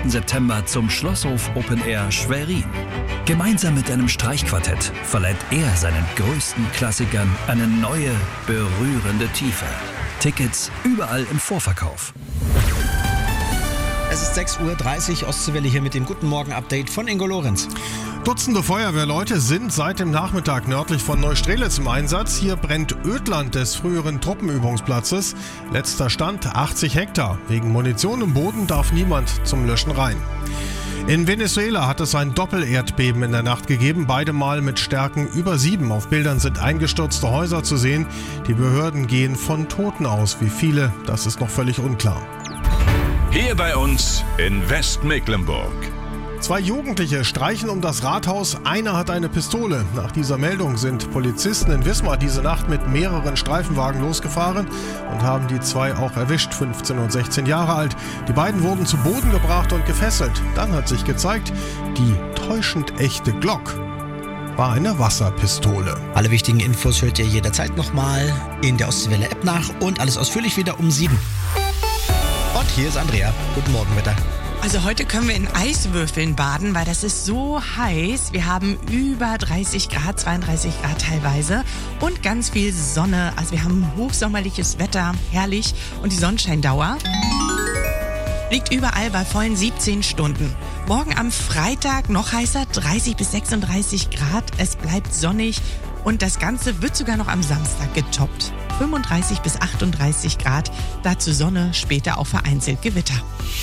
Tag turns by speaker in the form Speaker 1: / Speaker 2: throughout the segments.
Speaker 1: September zum Schlosshof Open Air Schwerin. Gemeinsam mit einem Streichquartett verleiht er seinen größten Klassikern eine neue, berührende Tiefe. Tickets überall im Vorverkauf.
Speaker 2: Es ist 6:30 Uhr, Ostseewelle hier mit dem Guten Morgen-Update von Ingo Lorenz.
Speaker 3: Dutzende Feuerwehrleute sind seit dem Nachmittag nördlich von Neustrelitz im Einsatz. Hier brennt Ödland des früheren Truppenübungsplatzes. Letzter Stand 80 Hektar. Wegen Munition im Boden darf niemand zum Löschen rein. In Venezuela hat es ein Doppelerdbeben in der Nacht gegeben, beide Mal mit Stärken über 7. Auf Bildern sind eingestürzte Häuser zu sehen. Die Behörden gehen von Toten aus. Wie viele, das ist noch völlig unklar.
Speaker 4: Hier bei uns in Westmecklenburg.
Speaker 3: 2 Jugendliche streichen um das Rathaus, einer hat eine Pistole. Nach dieser Meldung sind Polizisten in Wismar diese Nacht mit mehreren Streifenwagen losgefahren und haben die 2 auch erwischt, 15 und 16 Jahre alt. Die beiden wurden zu Boden gebracht und gefesselt. Dann hat sich gezeigt, die täuschend echte Glock war eine Wasserpistole.
Speaker 2: Alle wichtigen Infos hört ihr jederzeit nochmal in der Ostseewelle-App nach und alles ausführlich wieder um 7. Und hier ist Andrea. Guten Morgen, Wetter.
Speaker 5: Also heute können wir in Eiswürfeln baden, weil das ist so heiß. Wir haben über 30 Grad, 32 Grad teilweise und ganz viel Sonne. Also wir haben hochsommerliches Wetter, herrlich. Und die Sonnenscheindauer liegt überall bei vollen 17 Stunden. Morgen am Freitag noch heißer, 30 bis 36 Grad. Es bleibt sonnig und das Ganze wird sogar noch am Samstag getoppt. 35 bis 38 Grad, dazu Sonne, später auch vereinzelt Gewitter.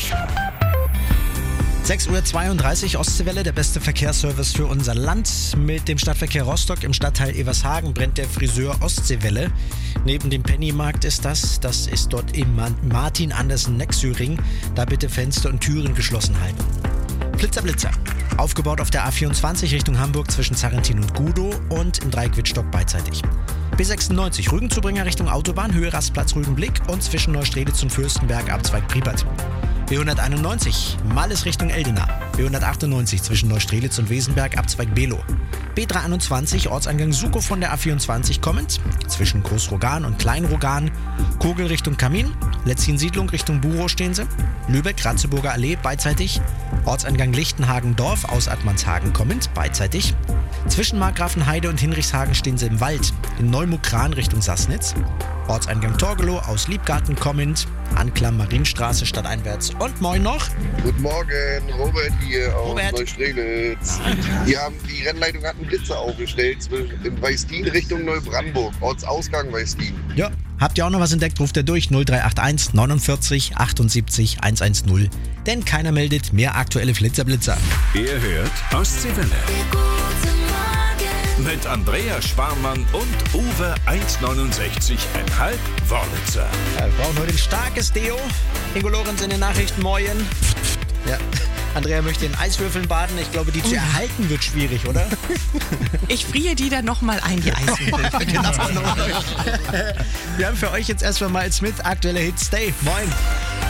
Speaker 2: 6:32 Uhr, Ostseewelle, der beste Verkehrsservice für unser Land. Mit dem Stadtverkehr Rostock im Stadtteil Evershagen brennt der Friseur Ostseewelle. Neben dem Pennymarkt ist das ist dort im Martin Andersen Nexöring. Da bitte Fenster und Türen geschlossen halten. Blitzer. Aufgebaut auf der A24 Richtung Hamburg zwischen Zarrentin und Gudow und im Dreieck Wittstock beidseitig. B96 Rügenzubringer Richtung Autobahn, Höhe Rastplatz Rügenblick und zwischen Neustrelitz und Fürstenberg Abzweig Priepert. B191 Malles Richtung Eldena. B198 zwischen Neustrelitz und Wesenberg Abzweig Below. B321 Ortseingang Sukow von der A24 kommend zwischen Großrogan und Kleinrogan. Kogel Richtung Kamin. Letzin-Siedlung Richtung Burow stehen sie. Lübeck Ratzeburger Allee beidseitig. Ortseingang Lichtenhagen-Dorf aus Admanshagen kommend beidseitig. Zwischen Markgrafenheide und Hinrichshagen stehen sie im Wald. In Neumukran Richtung Sassnitz. Ortseingang Torgelow aus Liebgarten kommend. Anklam Marienstraße stadteinwärts. Und moin noch.
Speaker 6: Guten Morgen, Robert hier aus
Speaker 2: Robert.
Speaker 6: Neustrelitz. Die Rennleitung hat einen Blitzer aufgestellt in Weißdien Richtung Neubrandenburg. Ortsausgang Weißdien.
Speaker 2: Ja, habt ihr auch noch was entdeckt? Ruft ihr durch 0381 49 78 110. Denn keiner meldet mehr aktuelle Flitzer.
Speaker 4: Ihr hört Ostseewelle. Mit Andrea Sparmann und Uwe 1,69,5 Wörlitzer.
Speaker 2: Ja, wir brauchen heute ein starkes Deo. Ingo Lorenz in den Nachrichten, moin. Ja. Andrea möchte in Eiswürfeln baden. Ich glaube, die zu erhalten wird schwierig, oder?
Speaker 5: Ich friere die dann nochmal ein, die Eiswürfel.
Speaker 2: Genau. Wir haben für euch jetzt erstmal mal mit aktuelle Hits Day. Moin.